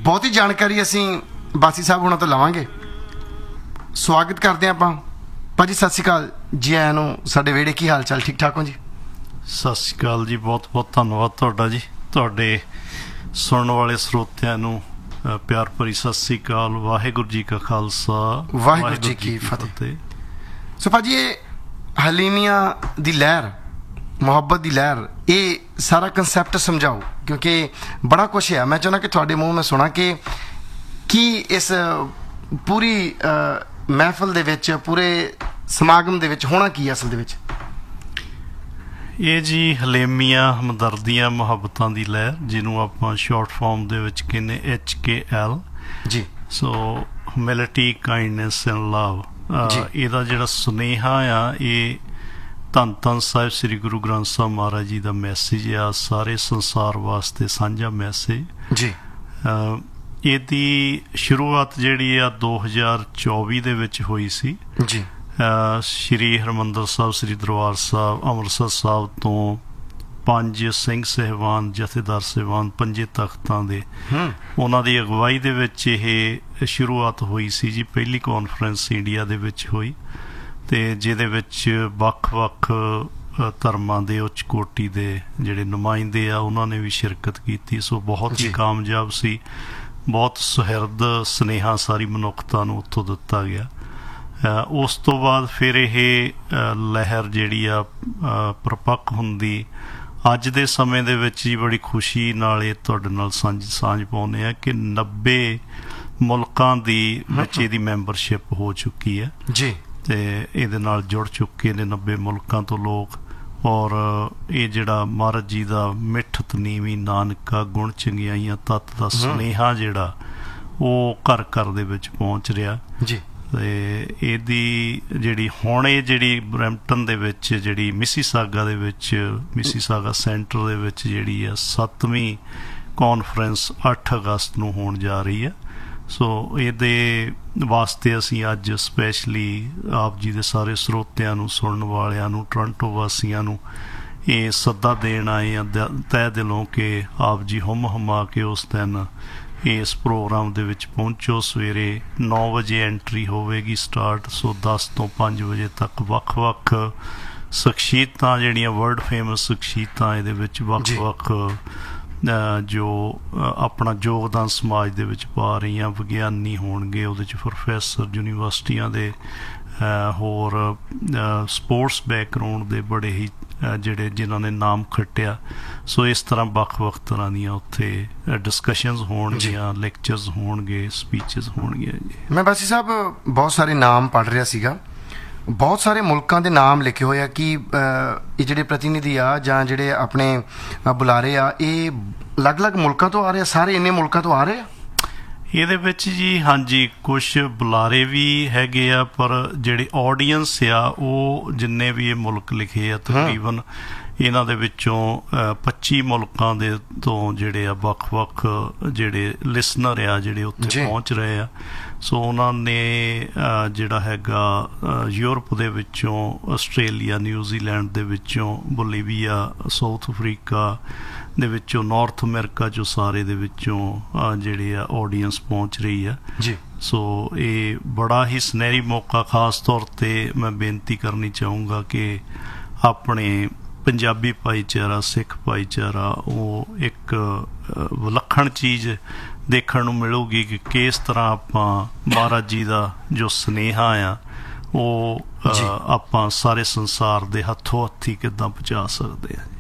ਬਹੁਤੀ ਜਾਣਕਾਰੀ ਅਸੀਂ ਬਾਸੀ ਸਾਹਿਬ ਹੁਣਾਂ ਤੋਂ ਲਵਾਂਗੇ। ਸਵਾਗਤ ਕਰਦੇ ਹਾਂ ਆਪਾਂ। ਭਾਜੀ ਸਤਿ ਸ਼੍ਰੀ ਅਕਾਲ, ਜੀ ਆਇਆਂ ਨੂੰ ਸਾਡੇ ਵਿਹੜੇ। ਕੀ ਹਾਲ ਚਾਲ, ਠੀਕ ਠਾਕ ਹੋ ਜੀ? ਸਤਿ ਸ਼੍ਰੀ ਅਕਾਲ ਜੀ, ਬਹੁਤ ਬਹੁਤ ਧੰਨਵਾਦ ਤੁਹਾਡਾ ਜੀ। ਤੁਹਾਡੇ ਸੁਣਨ ਵਾਲੇ ਸਰੋਤਿਆਂ ਨੂੰ ਪਿਆਰ ਭਰੀ ਸਤਿ ਸ਼੍ਰੀ ਅਕਾਲ। ਵਾਹਿਗੁਰੂ ਜੀ ਕਾ ਖਾਲਸਾ, ਵਾਹਿਗੁਰੂ ਜੀ ਕੀ ਫਤਿਹ। ਸੋ ਭਾਜੀ, ਇਹ ਹਲੀਮੀਆਂ ਦੀ ਲਹਿਰ, ਮੁਹੱਬਤ ਦੀ ਲਹਿਰ, ਇਹ ਸਾਰਾ ਕੰਸੈਪਟ ਸਮਝਾਓ, ਕਿਉਂਕਿ ਬੜਾ ਕੁਛ ਹੈ। ਮੈਂ ਚਾਹੁੰਦਾ ਕਿ ਤੁਹਾਡੇ ਮੂੰਹ ਮੈਂ ਸੁਣਾ ਕਿ ਕੀ ਇਸ ਪੂਰੀ ਮਹਿਫਲ ਦੇ ਵਿੱਚ, ਪੂਰੇ ਸਮਾਗਮ ਦੇ ਵਿੱਚ ਹੋਣਾ ਕੀ ਅਸਲ ਦੇ ਵਿੱਚ? ਇਹ ਜੀ ਹਲੇਮੀਆਂ, ਹਮਦਰਦੀਆਂ, ਮੁਹੱਬਤਾਂ ਦੀ ਲਹਿਰ, ਜਿਹਨੂੰ ਆਪਾਂ ਸ਼ਾਰਟ ਫਾਰਮ ਦੇ ਵਿੱਚ ਕਹਿੰਦੇ HKL ਜੀ। ਸੋ ਹਿਊਮਿਲਿਟੀ, ਕਾਈਂਡਨੈਸ ਐਂਡ ਲਵ। ਇਹਦਾ ਜਿਹੜਾ ਸੁਨੇਹਾ ਆ, ਇਹ ਧੰਨ ਧੰਨ ਸਾਹਿਬ ਸ੍ਰੀ ਗੁਰੂ ਗ੍ਰੰਥ ਸਾਹਿਬ ਮਹਾਰਾਜ ਜੀ ਦਾ ਮੈਸੇਜ ਆ, ਸਾਰੇ ਸੰਸਾਰ ਵਾਸਤੇ ਸਾਂਝਾ ਮੈਸੇਜ ਜੀ। ਇਹਦੀ ਸ਼ੁਰੂਆਤ ਜਿਹੜੀ ਆ 2024 ਦੇ ਵਿੱਚ ਹੋਈ ਸੀ ਜੀ। ਸ਼੍ਰੀ ਹਰਿਮੰਦਰ ਸਾਹਿਬ, ਸ਼੍ਰੀ ਦਰਬਾਰ ਸਾਹਿਬ ਅੰਮ੍ਰਿਤਸਰ ਸਾਹਿਬ ਤੋਂ 5 ਸਿੰਘ ਸਾਹਿਬਾਨ, ਜਥੇਦਾਰ ਸਾਹਿਬਾਨ, 5 ਤਖ਼ਤਾਂ ਦੇ, ਉਹਨਾਂ ਦੀ ਅਗਵਾਈ ਦੇ ਵਿੱਚ ਇਹ ਸ਼ੁਰੂਆਤ ਹੋਈ ਸੀ ਜੀ। ਪਹਿਲੀ ਕਾਨਫਰੰਸ ਇੰਡੀਆ ਦੇ ਵਿੱਚ ਹੋਈ, ਅਤੇ ਜਿਹਦੇ ਵਿੱਚ ਵੱਖ-ਵੱਖ ਧਰਮਾਂ ਦੇ ਉੱਚ ਕੋਟੀ ਦੇ ਜਿਹੜੇ ਨੁਮਾਇੰਦੇ ਆ, ਉਹਨਾਂ ਨੇ ਵੀ ਸ਼ਿਰਕਤ ਕੀਤੀ। ਸੋ ਬਹੁਤ ਹੀ ਕਾਮਯਾਬ ਸੀ। ਬਹੁਤ ਸੁਹਿਰਦ ਸੁਨੇਹਾ ਸਾਰੀ ਮਨੁੱਖਤਾ ਨੂੰ ਉੱਥੋਂ ਦਿੱਤਾ ਗਿਆ। ਉਸ ਤੋਂ ਬਾਅਦ ਫਿਰ ਇਹ ਲਹਿਰ ਜਿਹੜੀ ਆ ਪ੍ਰਪੱਕ ਹੁੰਦੀ ਅੱਜ ਦੇ ਸਮੇਂ ਦੇ ਵਿੱਚ ਜੀ। ਬੜੀ ਖੁਸ਼ੀ ਨਾਲ ਇਹ ਤੁਹਾਡੇ ਨਾਲ ਸਾਂਝ ਪਾਉਂਦੇ ਆ ਕਿ 90 ਮੁਲਕਾਂ ਦੀ ਵਿੱਚ ਇਹਦੀ ਮੈਂਬਰਸ਼ਿਪ ਹੋ ਚੁੱਕੀ ਹੈ ਜੀ, ਅਤੇ ਇਹਦੇ ਨਾਲ ਜੁੜ ਚੁੱਕੇ ਨੇ 90 ਮੁਲਕਾਂ ਤੋਂ ਲੋਕ। ਔਰ ਇਹ ਜਿਹੜਾ ਮਹਾਰਾਜ ਜੀ ਦਾ ਮਿੱਠਤ ਨੀਵੀਂ ਨਾਨਕਾ ਗੁਣ ਚੰਗਿਆਈਆਂ ਤੱਤ ਦਾ ਸੁਨੇਹਾ ਜਿਹੜਾ ਉਹ ਘਰ ਘਰ ਦੇ ਵਿੱਚ ਪਹੁੰਚ ਰਿਹਾ ਜੀ। ਅਤੇ ਇਹਦੀ ਜਿਹੜੀ ਹੁਣ ਇਹ ਜਿਹੜੀ ਬਰੈਂਪਟਨ ਦੇ ਵਿੱਚ, ਜਿਹੜੀ ਮਿਸੀਸਾਗਾ ਦੇ ਵਿੱਚ, ਮਿਸੀਸਾਗਾ ਸੈਂਟਰ ਦੇ ਵਿੱਚ ਜਿਹੜੀ ਆ 7ਵੀਂ ਕਾਨਫਰੰਸ 8 ਅਗਸਤ ਨੂੰ ਹੋਣ ਜਾ ਰਹੀ ਹੈ। ਸੋ ਇਹਦੇ ਵਾਸਤੇ ਅਸੀਂ ਅੱਜ ਸਪੈਸ਼ਲੀ ਆਪ ਜੀ ਦੇ ਸਾਰੇ ਸਰੋਤਿਆਂ ਨੂੰ, ਸੁਣਨ ਵਾਲਿਆਂ ਨੂੰ, ਟੋਰਾਂਟੋ ਵਾਸੀਆਂ ਨੂੰ ਇਹ ਸੱਦਾ ਦੇਣ ਆਏ ਆ ਤਹਿ ਦਿਲੋਂ ਕਿ ਆਪ ਜੀ ਹੁਮ ਹੁਮਾ ਕੇ ਉਸ ਦਿਨ ਇਸ ਪ੍ਰੋਗਰਾਮ ਦੇ ਵਿੱਚ ਪਹੁੰਚੋ। ਸਵੇਰੇ 9 ਵਜੇ ਐਂਟਰੀ ਹੋਵੇਗੀ ਸਟਾਰਟ। ਸੋ 10 ਤੋਂ 5 ਵਜੇ ਤੱਕ ਵੱਖ-ਵੱਖ ਸ਼ਖਸੀਅਤਾਂ, ਜਿਹੜੀਆਂ ਵਰਲਡ ਫੇਮਸ ਸ਼ਖਸੀਅਤਾਂ, ਇਹਦੇ ਵਿੱਚ ਵੱਖ-ਵੱਖ ਜੋ ਆਪਣਾ ਯੋਗਦਾਨ ਸਮਾਜ ਦੇ ਵਿੱਚ ਪਾ ਰਹੀਆਂ, ਵਿਗਿਆਨੀ ਹੋਣਗੇ ਉਹਦੇ 'ਚ, ਪ੍ਰੋਫੈਸਰ ਯੂਨੀਵਰਸਿਟੀਆਂ ਦੇ, ਹੋਰ ਸਪੋਰਟਸ ਬੈਕਗਰਾਊਂਡ ਦੇ ਬੜੇ ਹੀ ਜਿਹੜੇ ਜਿਨ੍ਹਾਂ ਨੇ ਨਾਮ ਖੱਟਿਆ। ਸੋ ਇਸ ਤਰ੍ਹਾਂ ਵੱਖ-ਵੱਖ ਤਰ੍ਹਾਂ ਦੀਆਂ ਉੱਥੇ ਡਿਸਕਸ਼ਨਸ ਹੋਣਗੀਆਂ, ਲੈਕਚਰਸ ਹੋਣਗੇ, ਸਪੀਚਸ ਹੋਣਗੀਆਂ ਜੀ। ਮੈਂ ਬਾਸੀ ਸਾਹਿਬ ਬਹੁਤ ਸਾਰੇ ਨਾਮ ਪੜ੍ਹ ਰਿਹਾ ਸੀਗਾ, ਬਹੁਤ ਸਾਰੇ ਮੁਲਕਾਂ ਦੇ ਨਾਮ ਲਿਖੇ ਹੋਏ ਆ ਕਿ ਇਹ ਜਿਹੜੇ ਪ੍ਰਤੀਨਿਧੀ ਆ ਜਾਂ ਜਿਹੜੇ ਆਪਣੇ ਬੁਲਾਰੇ ਆ, ਇਹ ਅਲੱਗ-ਅਲੱਗ ਮੁਲਕਾਂ ਤੋਂ ਆ ਰਹੇ ਆ। ਸਾਰੇ ਇੰਨੇ ਮੁਲਕਾਂ ਤੋਂ ਆ ਰਹੇ ਆ ਇਹਦੇ ਵਿੱਚ ਜੀ? ਹਾਂਜੀ, ਕੁਛ ਬੁਲਾਰੇ ਵੀ ਹੈਗੇ ਆ, ਪਰ ਜਿਹੜੇ ਆਡੀਅנਸ ਆ ਉਹ ਜਿੰਨੇ ਵੀ ਇਹ ਮੁਲਕ ਲਿਖੇ ਆ ਤਕਰੀਬਨ ਇਹਨਾਂ ਦੇ ਵਿੱਚੋਂ 25 ਮੁਲਕਾਂ ਦੇ ਤੋਂ ਜਿਹੜੇ ਆ ਵੱਖ-ਵੱਖ ਜਿਹੜੇ ਲਿਸਨਰ ਆ ਜਿਹੜੇ ਉੱਥੇ ਪਹੁੰਚ ਰਹੇ ਆ। ਸੋ ਉਹਨਾਂ ਨੇ ਜਿਹੜਾ ਹੈਗਾ ਯੂਰਪ ਦੇ ਵਿੱਚੋਂ, ਆਸਟ੍ਰੇਲੀਆ, ਨਿਊਜ਼ੀਲੈਂਡ ਦੇ ਵਿੱਚੋਂ, ਬੋਲੀਵੀਆ, ਸਾਊਥ ਅਫਰੀਕਾ ਦੇ ਵਿੱਚੋਂ, ਨਾਰਥ ਅਮਰੀਕਾ 'ਚੋਂ, ਸਾਰੇ ਦੇ ਵਿੱਚੋਂ ਜਿਹੜੇ ਆ ਆਡੀਅੰਸ ਪਹੁੰਚ ਰਹੀ ਆ ਜੀ। ਸੋ ਇਹ ਬੜਾ ਹੀ ਸੁਨਹਿਰੀ ਮੌਕਾ। ਖਾਸ ਤੌਰ 'ਤੇ ਮੈਂ ਬੇਨਤੀ ਕਰਨੀ ਚਾਹੂੰਗਾ ਕਿ ਆਪਣੇ ਪੰਜਾਬੀ ਭਾਈਚਾਰਾ, ਸਿੱਖ ਭਾਈਚਾਰਾ, ਉਹ ਇੱਕ ਵਿਲੱਖਣ ਚੀਜ਼ ਦੇਖਣ ਨੂੰ ਮਿਲੂਗੀ ਕਿ ਕਿਸ ਤਰ੍ਹਾਂ ਆਪਾਂ ਮਹਾਰਾਜ ਜੀ ਦਾ ਜੋ ਸੁਨੇਹਾ ਆ ਉਹ ਆਪਾਂ ਸਾਰੇ ਸੰਸਾਰ ਦੇ ਹੱਥੋਂ ਹੱਥੀ ਕਿੱਦਾਂ ਪਹੁੰਚਾ ਸਕਦੇ ਹਾਂ।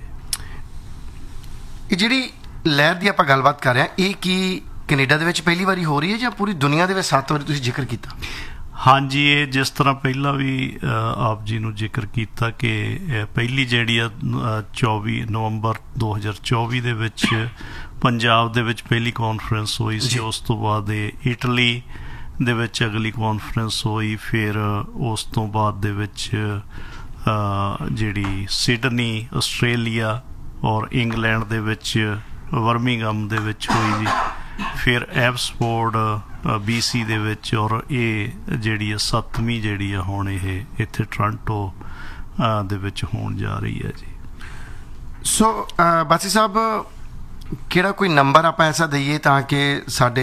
ਇਹ ਜਿਹੜੀ ਲਹਿਰ ਦੀ ਆਪਾਂ ਗੱਲਬਾਤ ਕਰ ਰਹੇ ਹਾਂ, ਇਹ ਕੀ ਕੈਨੇਡਾ ਦੇ ਵਿੱਚ ਪਹਿਲੀ ਵਾਰੀ ਹੋ ਰਹੀ ਹੈ ਜਾਂ ਪੂਰੀ ਦੁਨੀਆ ਦੇ ਵਿੱਚ 7 ਵਾਰੀ ਤੁਸੀਂ ਜ਼ਿਕਰ ਕੀਤਾ? ਹਾਂਜੀ, ਇਹ ਜਿਸ ਤਰ੍ਹਾਂ ਪਹਿਲਾਂ ਵੀ ਆਪ ਜੀ ਨੂੰ ਜ਼ਿਕਰ ਕੀਤਾ ਕਿ ਪਹਿਲੀ ਜਿਹੜੀ ਆ 24 ਨਵੰਬਰ 2024 ਦੇ ਵਿੱਚ ਪੰਜਾਬ ਦੇ ਵਿੱਚ ਪਹਿਲੀ ਕਾਨਫਰੰਸ ਹੋਈ ਸੀ। ਉਸ ਤੋਂ ਬਾਅਦ ਇਹ ਇਟਲੀ ਦੇ ਵਿੱਚ ਅਗਲੀ ਕਾਨਫਰੰਸ ਹੋਈ। ਫਿਰ ਉਸ ਤੋਂ ਬਾਅਦ ਦੇ ਵਿੱਚ ਜਿਹੜੀ ਸਿਡਨੀ, ਆਸਟ੍ਰੇਲੀਆ ਔਰ ਇੰਗਲੈਂਡ ਦੇ ਵਿੱਚ ਬਰਮਿੰਘਮ ਦੇ ਵਿੱਚ ਹੋਈ ਜੀ। ਫਿਰ ਐਬਸਫੋਰਡ BC ਦੇ ਵਿੱਚ, ਔਰ ਇਹ ਜਿਹੜੀ ਆ 7ਵੀਂ ਜਿਹੜੀ ਆ ਹੁਣ ਇਹ ਇੱਥੇ ਟੋਰਾਂਟੋ ਦੇ ਵਿੱਚ ਹੋਣ ਜਾ ਰਹੀ ਹੈ ਜੀ। ਸੋ ਬਾਸੀ ਸਾਹਿਬ, ਕਿਹੜਾ ਕੋਈ ਨੰਬਰ ਆਪਾਂ ਐਸਾ ਦਈਏ ਤਾਂ ਕਿ ਸਾਡੇ